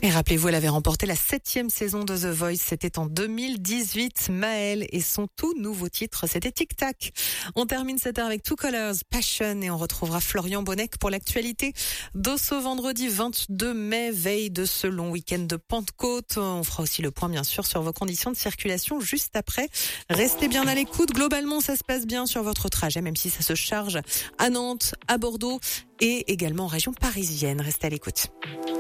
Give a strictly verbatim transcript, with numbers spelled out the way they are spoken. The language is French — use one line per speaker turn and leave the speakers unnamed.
Et rappelez-vous, elle avait remporté la septième saison de The Voice. C'était en deux mille dix-huit. Maëlle et son tout nouveau titre, c'était Tic Tac. On termine cette heure avec Two Colors, Passion, et on retrouvera Florian Bonnec pour l'actualité. D'Osso vendredi vingt-deux mai, veille de ce long week-end de Pentecôte. On fera aussi le point, bien sûr, sur vos conditions de circulation juste après. Restez bien à l'écoute. Globalement, ça se passe bien sur votre trajet, même si ça se charge à Nantes, à Bordeaux et également en région parisienne. Restez à l'écoute.